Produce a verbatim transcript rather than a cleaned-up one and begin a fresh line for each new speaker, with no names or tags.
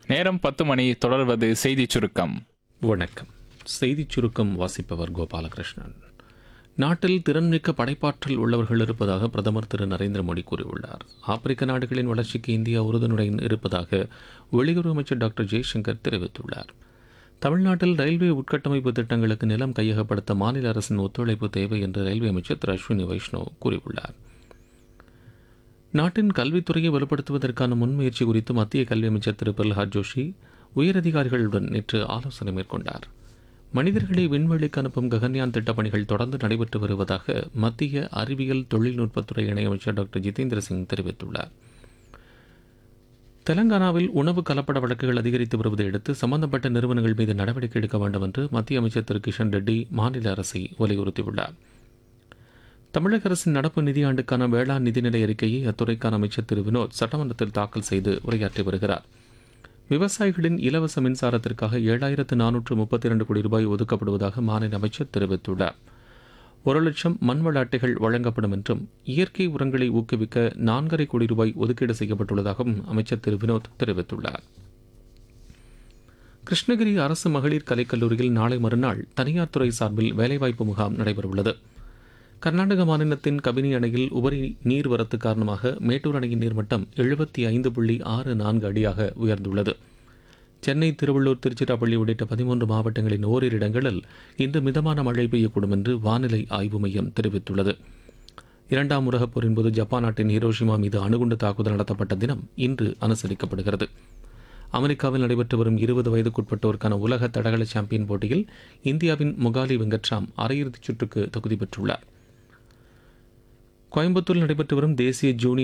நேரம் பத்து மணி. தொடர்வது செய்திச் சுருக்கம்.
வணக்கம். செய்திச் சுருக்கம் வாசிப்பவர் கோபாலகிருஷ்ணன். நாட்டில் திறன்மிக்க படைப்பாற்றல் உள்ளவர்கள் இருப்பதாக பிரதமர் திரு நரேந்திர மோடி கூறியுள்ளார். ஆப்பிரிக்க நாடுகளின் வளர்ச்சிக்கு இந்தியா உறுதுணையுடன் இருப்பதாக வெளியுறவு அமைச்சர் டாக்டர் ஜெய்சங்கர் தெரிவித்துள்ளார். தமிழ்நாட்டில் ரயில்வே உட்கட்டமைப்பு திட்டங்களுக்கு நிலம் கையகப்படுத்த மாநில அரசின் ஒத்துழைப்பு தேவை என்று ரயில்வே அமைச்சர் திரு அஸ்வினி வைஷ்ணவ் கூறியுள்ளார். நாட்டின் கல்வித்துறையை வலுப்படுத்துவதற்கான முன்முயற்சி குறித்து மத்திய கல்வி அமைச்சர் திரு பிரல்ஹாத் ஜோஷி உயரதிகாரிகளுடன் நேற்று ஆலோசனை மேற்கொண்டார். மனிதர்களை விண்வெளிக்கு அனுப்பும் ககன்யான் திட்டப் பணிகள் தொடர்ந்து நடைபெற்று வருவதாக மத்திய அறிவியல் தொழில்நுட்பத்துறை இணையமைச்சர் டாக்டர் ஜிதேந்திர சிங் தெரிவித்துள்ளார். தெலங்கானாவில் உணவு கலப்பட வழக்குகள் அதிகரித்து வருவதை அடுத்து சம்பந்தப்பட்ட நிறுவனங்கள் மீது நடவடிக்கை எடுக்க வேண்டும் என்று மத்திய அமைச்சர் திரு கிஷன் ரெட்டி மாநில அரசை வலியுறுத்தியுள்ளார். தமிழக அரசின் நடப்பு நிதியாண்டுக்கான வேளாண் நிதிநிலை அறிக்கையை அத்துறைக்கான அமைச்சர் திரு வினோத் சட்டமன்றத்தில் தாக்கல் செய்து உரையாற்றி வருகிறார். விவசாயிகளின் இலவச மின்சாரத்திற்காக ஏழாயிரத்து நானூற்று முப்பத்தி இரண்டு கோடி ரூபாய் ஒதுக்கப்படுவதாக மாநில அமைச்சர் தெரிவித்துள்ளார். ஒரு லட்சம் மண்வள அட்டைகள் வழங்கப்படும் என்றும் இயற்கை உரங்களை ஊக்குவிக்க நான்கரை கோடி ரூபாய் ஒதுக்கீடு செய்யப்பட்டுள்ளதாகவும் அமைச்சர் திரு வினோத் தெரிவித்துள்ளார். கிருஷ்ணகிரி அரசு மகளிர் கலைக்கல்லூரியில் நாளை மறுநாள் தனியார் துறை சார்பில் வேலைவாய்ப்பு முகாம் நடைபெறவுள்ளது. கர்நாடக மாநிலத்தின் கபினி அணையில் உபரி நீர்வரத்து காரணமாக மேட்டூர் அணையின் நீர்மட்டம் எழுபத்தி ஐந்து புள்ளி ஆறு நான்கு அடியாக உயர்ந்துள்ளது. சென்னை, திருவள்ளூர், திருச்சிராப்பள்ளி உள்ளிட்ட பதிமூன்று மாவட்டங்களின் ஓரிரு இடங்களில் இன்று மிதமான மழை பெய்யக்கூடும் என்று வானிலை ஆய்வு மையம் தெரிவித்துள்ளது. இரண்டாம் உலகப் போரின் போது ஜப்பான் நாட்டின் ஹிரோஷிமா மீது அணுகுண்டு தாக்குதல் நடத்தப்பட்ட தினம் இன்று அனுசரிக்கப்படுகிறது. அமெரிக்காவில் நடைபெற்று வரும் இருபது வயதுக்குட்பட்டோருக்கான உலக தடகள சாம்பியன் போட்டியில் இந்தியாவின் முகாலி வெங்கட்ராம் அரையிறுதிச் சுற்றுக்கு தகுதி பெற்றுள்ளார். கோயம்புத்தூரில் நடைபெற்று வரும் தேசிய ஜூனியர்